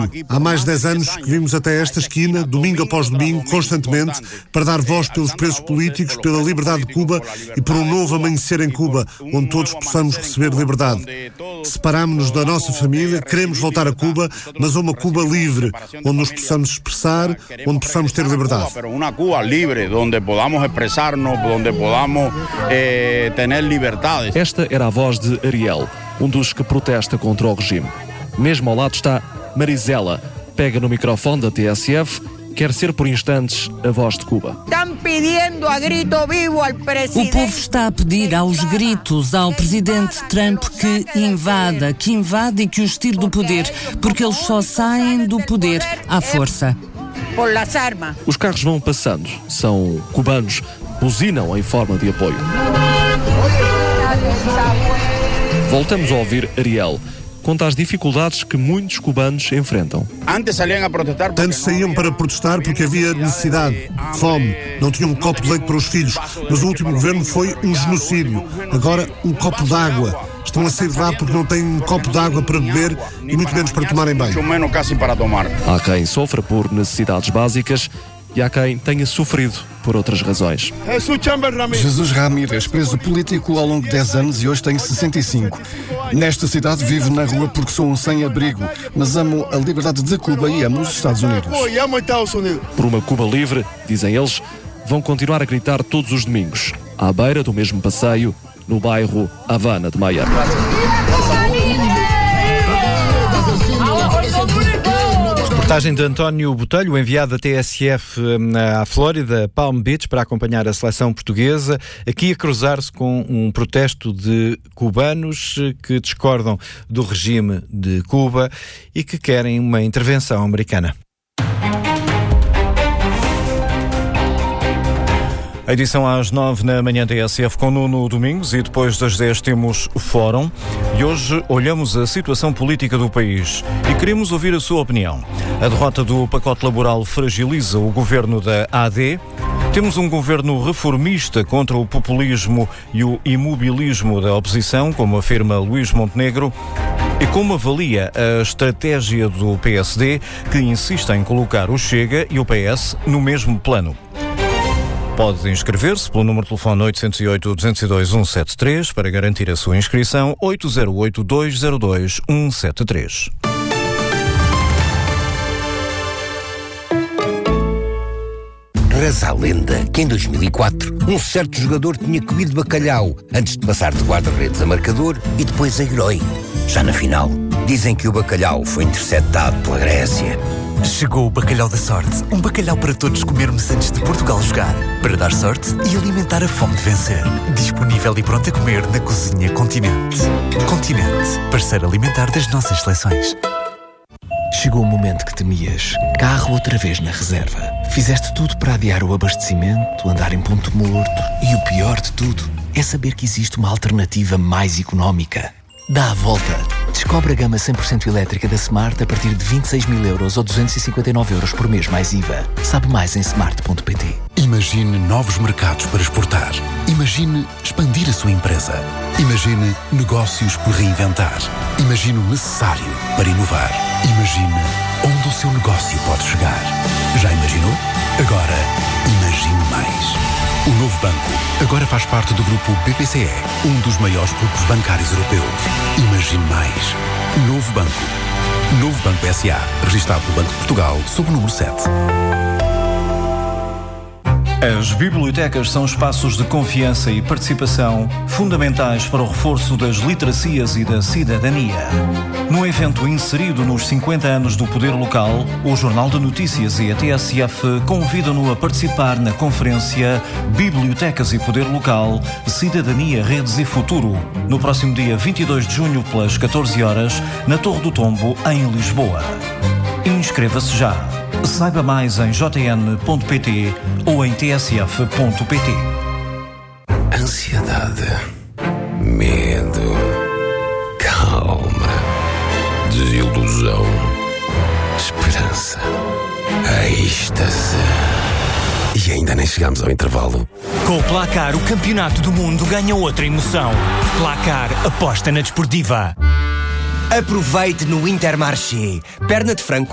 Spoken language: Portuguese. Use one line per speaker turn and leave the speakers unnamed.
António, há mais de 10 anos que vimos até esta esquina, domingo após domingo, constantemente, para dar voz pelos presos políticos, pela liberdade de Cuba e por um novo amanhecer em Cuba, onde todos possamos receber liberdade. Separámos-nos da nossa família, queremos voltar a Cuba, mas a uma Cuba livre, onde nos possamos expressar, onde possamos ter liberdade.
Uma Cuba livre, onde podamos expressar-nos, onde podamos ter liberdade.
Esta era a voz de Ariel, um dos que protesta contra o regime. Mesmo ao lado está Marisela, pega no microfone da TSF, quer ser por instantes a voz de Cuba.
O povo está a pedir aos gritos ao presidente Trump que invade e que os tire do poder, porque eles só saem do poder à força.
Os carros vão passando, são cubanos, buzinam em forma de apoio. Voltamos a ouvir Ariel. Conta as dificuldades que muitos cubanos enfrentam.
Antes saíam para protestar porque havia necessidade, fome, não tinham um copo de leite para os filhos, mas o último governo foi um genocídio. Agora, um copo de água. Estão a sair de lá porque não têm um copo de água para beber e muito menos para tomarem banho.
Há quem sofra por necessidades básicas e há quem tenha sofrido por outras razões.
Jesus Ramírez, preso político ao longo de 10 anos e hoje tem 65. Nesta cidade vivo na rua porque sou um sem-abrigo, mas amo a liberdade de Cuba e amo os Estados Unidos.
Por uma Cuba livre, dizem eles, vão continuar a gritar todos os domingos, à beira do mesmo passeio, no bairro Havana de Miami.
Reportagem de António Botelho, enviado da TSF à Flórida, Palm Beach, para acompanhar a seleção portuguesa, aqui a cruzar-se com um protesto de cubanos que discordam do regime de Cuba e que querem uma intervenção americana. A edição às 9 na manhã da TSF com Nuno Domingos e depois das 10 temos o Fórum. E hoje olhamos a situação política do país e queremos ouvir a sua opinião. A derrota do pacote laboral fragiliza o governo da AD. Temos um governo reformista contra o populismo e o imobilismo da oposição, como afirma Luís Montenegro. E como avalia a estratégia do PSD, que insiste em colocar o Chega e o PS no mesmo plano? Pode inscrever-se pelo número de telefone 808-202-173 para garantir a sua inscrição, 808-202-173.
Reza a lenda que em 2004 um certo jogador tinha comido bacalhau antes de passar de guarda-redes a marcador e depois a herói. Já na final, dizem que o bacalhau foi interceptado pela Grécia.
Chegou o bacalhau da sorte. Um bacalhau para todos comermos antes de Portugal jogar. Para dar sorte e alimentar a fome de vencer. Disponível e pronto a comer na Cozinha Continente. Continente, parceiro alimentar das nossas seleções.
Chegou o momento que temias. Carro outra vez na reserva. Fizeste tudo para adiar o abastecimento, andar em ponto morto. E o pior de tudo é saber que existe uma alternativa mais económica. Dá a volta. Descobre a gama 100% elétrica da Smart a partir de 26.000 euros ou 259 euros por mês mais IVA. Sabe mais em smart.pt.
Imagine novos mercados para exportar. Imagine expandir a sua empresa. Imagine negócios por reinventar. Imagine o necessário para inovar. Imagine onde o seu negócio pode chegar. Já imaginou? Agora, imagine mais. O Novo Banco agora faz parte do grupo BPCE, um dos maiores grupos bancários europeus. Imagine mais. Novo Banco. Novo Banco S.A. Registado pelo Banco de Portugal, sob o número 7.
As bibliotecas são espaços de confiança e participação fundamentais para o reforço das literacias e da cidadania. Num evento inserido nos 50 anos do Poder Local, o Jornal de Notícias e a TSF convidam-no a participar na conferência Bibliotecas e Poder Local, Cidadania, Redes e Futuro, no próximo dia 22 de junho, pelas 14 horas, na Torre do Tombo, em Lisboa. Inscreva-se já. Saiba mais em jn.pt ou em tsf.pt.
Ansiedade, medo, calma, desilusão, esperança, êxtase. E ainda nem chegamos ao intervalo.
Com o Placar, o campeonato do mundo ganha outra emoção. Placar, aposta na desportiva.
Aproveite no Intermarché. Perna de frango